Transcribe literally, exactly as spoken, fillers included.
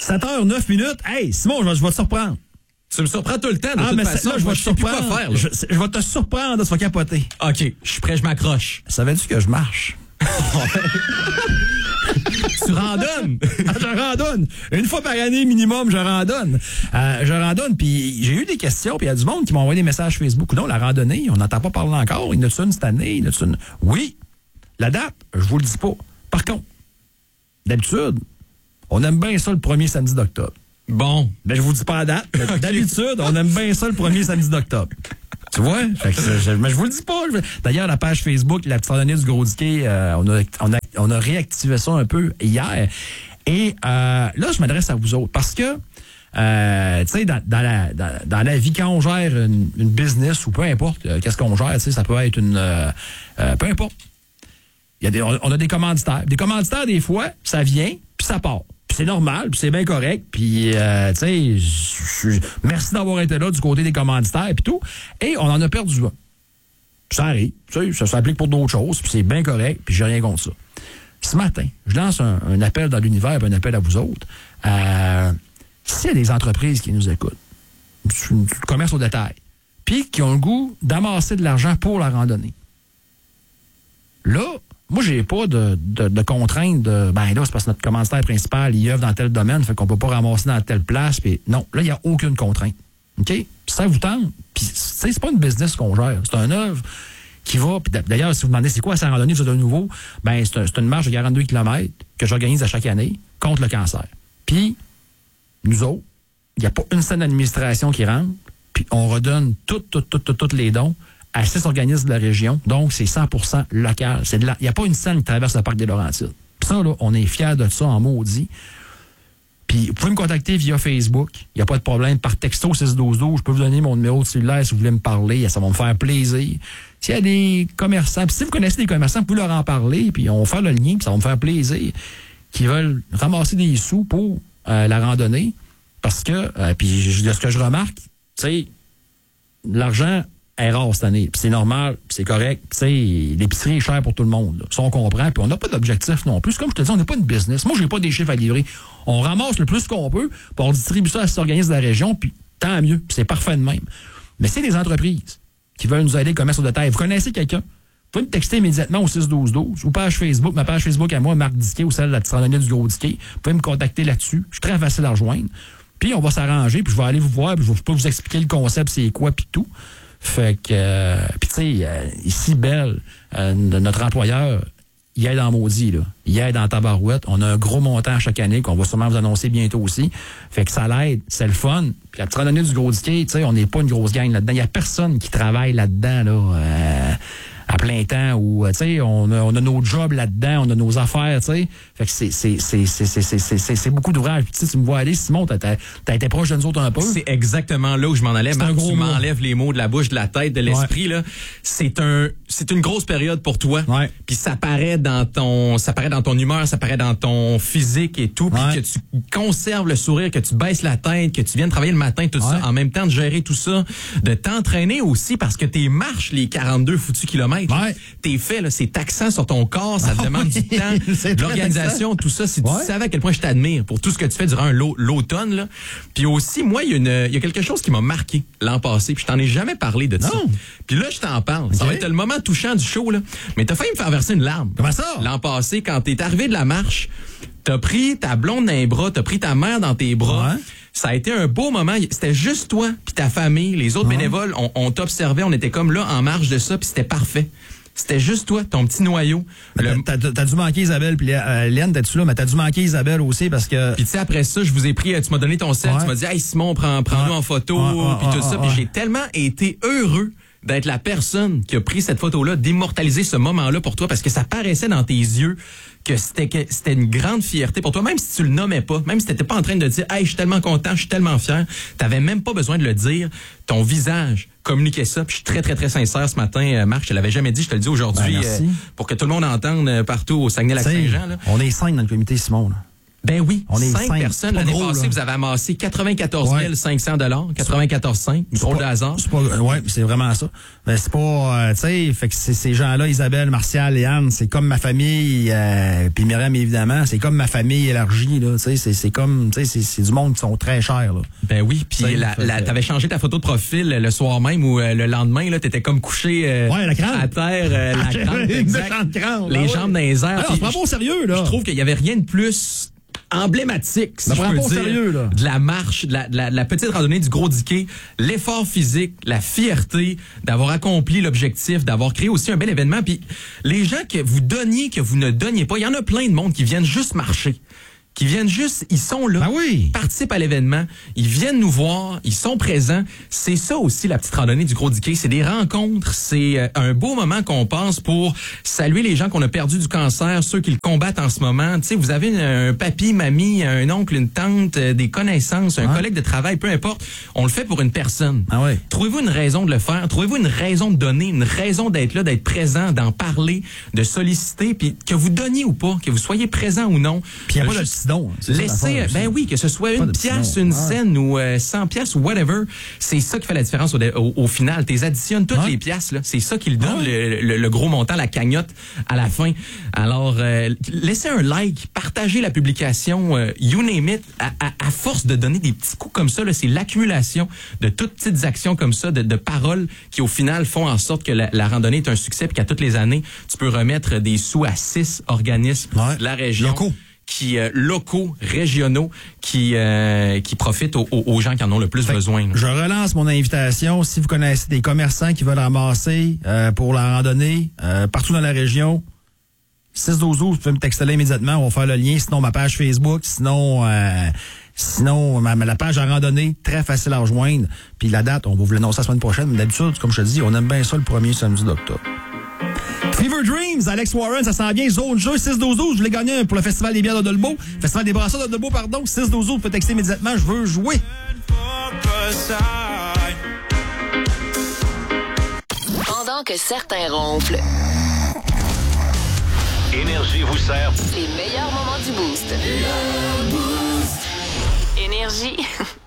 sept heures neuf minutes. Hey, Simon, je vais, je vais te surprendre. Tu me surprends tout le temps, de ah, toute mais façon. Là, je vais te surprendre. Plus quoi faire, là. Je, je vais te surprendre, tu vas capoter. OK, je suis prêt, je m'accroche. Savais-tu que je marche? Tu randonnes? Je randonne. Une fois par année minimum, je randonne. Euh, je randonne, puis j'ai eu des questions, puis il y a du monde qui m'a envoyé des messages Facebook. Non, la randonnée, on n'entend pas parler encore. Il y en a-tu une cette année? Il y en a-tu une? Oui. La date, je vous le dis pas. Par contre, d'habitude, on aime bien ça le premier samedi d'octobre. Bon. Mais je vous dis pas la date. Okay. D'habitude, on aime bien ça le premier samedi d'octobre. Tu vois? Fait que je, mais je vous le dis pas. D'ailleurs, la page Facebook, la petite randonnée du Gros-Diquet, euh, on, a, on, a, on a réactivé ça un peu hier. Et euh, là, je m'adresse à vous autres parce que, euh, tu sais, dans, dans, la, dans, dans la vie, quand on gère une, une business ou peu importe, euh, qu'est-ce qu'on gère, tu sais, ça peut être une... Euh, euh, peu importe. Il y a des, on, on a des commanditaires. Des commanditaires, des fois, ça vient, puis ça part. Puis c'est normal, puis c'est bien correct. Puis, euh, tu sais, merci d'avoir été là du côté des commanditaires et tout. Et on en a perdu un. Ça arrive. Tu sais, ça s'applique pour d'autres choses, puis c'est bien correct, puis j'ai rien contre ça. Ce matin, je lance un, un appel dans l'univers, puis un appel à vous autres. Euh, S'il y a des entreprises qui nous écoutent, du, du commerce au détail, puis qui ont le goût d'amasser de l'argent pour la randonnée, là, moi, j'ai pas de, de, de contrainte de, ben là, c'est parce que notre commanditaire principal, il œuvre dans tel domaine, fait qu'on peut pas ramasser dans telle place, puis non, là, il n'y a aucune contrainte. OK? Puis ça vous tente, puis c'est pas une business qu'on gère, c'est un œuvre qui va, puis d'ailleurs, si vous demandez c'est quoi ça randonnée, vous êtes de nouveau, ben c'est un, c'est une marche de quarante-deux kilomètres que j'organise à chaque année contre le cancer. Puis, nous autres, il n'y a pas une scène d'administration qui rentre, puis on redonne toutes, toutes, toutes, toutes, toutes les dons à six organismes de la région, donc c'est cent pour cent local. Il n'y a pas une scène qui traverse le parc des Laurentides. Puis ça, là, on est fiers de ça en maudit. Puis vous pouvez me contacter via Facebook, il n'y a pas de problème, par texto six douze douze, je peux vous donner mon numéro de cellulaire si vous voulez me parler, ça va me faire plaisir. S'il y a des commerçants, puis si vous connaissez des commerçants, vous pouvez leur en parler, puis on va faire le lien, puis ça va me faire plaisir, qui veulent ramasser des sous pour euh, la randonnée, parce que, euh, puis de ce que je remarque, tu sais, l'argent est rare cette année. Puis c'est normal, puis c'est correct. Tu sais, l'épicerie est chère pour tout le monde. Là. Ça, on comprend. Puis on n'a pas d'objectif non plus. Comme je te dis, on n'est pas une business. Moi, j'ai pas des chiffres à livrer. On ramasse le plus qu'on peut, puis on distribue ça à cet organisme de la région, puis tant mieux. Puis c'est parfait de même. Mais c'est des entreprises qui veulent nous aider au commerce au détail. Vous connaissez quelqu'un? Vous pouvez me texter immédiatement au six douze douze ou page Facebook, ma page Facebook à moi, Marc Diquet, ou celle de la petite randonnée du Gros-Diquet. Vous pouvez me contacter là-dessus. Je suis très facile à rejoindre. Puis on va s'arranger, puis je vais aller vous voir, puis je vais pas vous expliquer le concept, c'est quoi, puis tout. Fait que, euh, puis tu sais, euh, ici, Belle, euh, notre employeur, il aide en maudit, là. Il aide en tabarouette. On a un gros montant chaque année qu'on va sûrement vous annoncer bientôt aussi. Fait que ça l'aide, c'est le fun. Puis la petite randonnée du Gros-Diquet, tu sais, on n'est pas une grosse gang là-dedans. Il n'y a personne qui travaille là-dedans, là, euh, à plein temps, ou, tu sais, on a, on a nos jobs là-dedans, on a nos affaires, tu sais. Fait que c'est, c'est, c'est, c'est, c'est, c'est, c'est, c'est beaucoup d'ouvrage. Puis tu sais, tu me vois aller, Simon, t'as, t'as, t'as été proche de nous autres un peu. C'est exactement là où je m'en allais. Marc, tu m'enlèves les mots de la bouche, de la tête, de l'esprit, ouais. Là. C'est un, c'est une grosse période pour toi. Ouais. Puis ça paraît dans ton, ça paraît dans ton humeur, ça paraît dans ton physique et tout. Puis ouais. que tu conserves le sourire, que tu baisses la tête, que tu viennes travailler le matin, tout ouais. ça, en même temps de gérer tout ça, de t'entraîner aussi parce que tes marches, les quarante-deux foutus kilomètres, ouais. tes faits, là, c'est taxant sur ton corps, ça te demande oui. du temps, l'organisation, tout ça. Si tu ouais. savais à quel point je t'admire pour tout ce que tu fais durant l'automne, là. Puis aussi, moi, il y a une, il y a quelque chose qui m'a marqué l'an passé, puis je t'en ai jamais parlé de non. ça. Puis là, je t'en parle. Okay. Ça va être le moment touchant du show, là. Mais t'as failli me faire verser une larme. Comment ça? L'an passé, quand t'es arrivé de la marche, t'as pris ta blonde dans les bras, t'as pris ta mère dans tes bras. Ouais. Ça a été un beau moment. C'était juste toi puis ta famille. Les autres ouais. bénévoles, on, on t'observait, on était comme là en marge de ça, puis c'était parfait. C'était juste toi, ton petit noyau. Le... T'as, t'as, t'as dû manquer Isabelle, puis euh, Léne, t'es-tu là? Mais t'as dû manquer Isabelle aussi parce que... Puis tu sais, après ça, je vous ai pris, tu m'as donné ton sel, ouais. tu m'as dit « Hey Simon, prends, prends-nous ouais. en photo, ouais, ouais, puis tout ouais, ça. Ouais. » Puis j'ai tellement été heureux d'être la personne qui a pris cette photo-là, d'immortaliser ce moment-là pour toi, parce que ça paraissait dans tes yeux que c'était que c'était une grande fierté pour toi, même si tu le nommais pas, même si t'étais pas en train de dire « Hey, je suis tellement content, je suis tellement fier », t'avais même pas besoin de le dire. Ton visage communiquait ça, puis je suis très, très, très sincère ce matin, Marc, je te l'avais jamais dit, je te le dis aujourd'hui, ben, euh, pour que tout le monde entende partout au Saguenay-Lac-Saint-Jean. Là. On est cinq dans le comité, Simon, là. Ben oui, on est cinq, cinq personnes. L'année gros, passée, là. vous avez amassé quatre-vingt-quatorze mille cinq cents dollars, quatre-vingt-quatorze virgule cinq, drôle de hasard. C'est pas, ouais, c'est vraiment ça. Mais c'est pas, euh, tu sais, fait que c'est, ces gens-là, Isabelle, Martial et Anne, c'est comme ma famille, euh, puis Myriam, évidemment, c'est comme ma famille élargie, là, tu sais, c'est, c'est comme, tu sais, c'est, c'est du monde qui sont très chers, là. Ben oui, puis la, la, t'avais changé ta photo de profil le soir même ou euh, le lendemain, là, t'étais comme couché euh, ouais, la crâne. à terre, euh, la crâne, exact. Crâne, les ah, jambes ouais. dans les airs. Alors, on se prend pas au sérieux, là. Je trouve qu'il y avait rien de plus emblématique, si ça je prend peux pas au dire, sérieux, là. de la marche, de la, de la, de la petite randonnée du Gros Diquet, l'effort physique, la fierté d'avoir accompli l'objectif, d'avoir créé aussi un bel événement. Puis les gens que vous donniez, que vous ne donniez pas, il y en a plein de monde qui viennent juste marcher. Qui viennent juste, ils sont là, ben oui. participent à l'événement, ils viennent nous voir, ils sont présents. C'est ça aussi la petite randonnée du Gros Diquet, c'est des rencontres, c'est un beau moment qu'on passe pour saluer les gens qu'on a perdu du cancer, ceux qui le combattent en ce moment. Tu sais, vous avez un papy, mamie, un oncle, une tante, des connaissances, un ouais. collègue de travail, peu importe. On le fait pour une personne. Ah ouais. Trouvez-vous une raison de le faire, trouvez-vous une raison de donner, une raison d'être là, d'être présent, d'en parler, de solliciter, puis que vous donniez ou pas, que vous soyez présent ou non. Puis il n'y a pas de Donc, laissez, ben oui, que ce soit une pièce, une ouais. scène ou euh, cent pièces ou whatever, c'est ça qui fait la différence au, au, au final. T'es additionnes toutes ouais. les pièces, là, c'est ça qui le donne ouais. le, le, le gros montant, la cagnotte à la fin. Alors, euh, laissez un like, partagez la publication, euh, you name it. À, à, à force de donner des petits coups comme ça, là, c'est l'accumulation de toutes petites actions comme ça, de, de paroles qui au final font en sorte que la, la randonnée est un succès, puis qu'à toutes les années, tu peux remettre des sous à six organismes ouais. de la région. Locaux. qui euh, locaux, régionaux, qui euh, qui profitent aux, aux gens qui en ont le plus fait besoin. Là. Je relance mon invitation. Si vous connaissez des commerçants qui veulent ramasser euh, pour la randonnée euh, partout dans la région, six douze août, vous pouvez me texter là immédiatement. On va faire le lien. Sinon, ma page Facebook. Sinon, euh, sinon ma, la page à randonnée, très facile à rejoindre. Puis la date, on va vous l'annoncer la semaine prochaine. Mais d'habitude, comme je te dis, on aime bien ça le premier samedi d'octobre. Fever Dreams, Alex Warren, ça s'en vient. Zone jeu, six douze août. Je voulais gagner pour le Festival des bières de Dolbeau. Festival des brasseurs de Dolbeau, pardon. six douze août, vous pouvez texter immédiatement. Je veux jouer. Pendant que certains ronflent, Énergie vous sert les meilleurs moments du Boost. Énergie.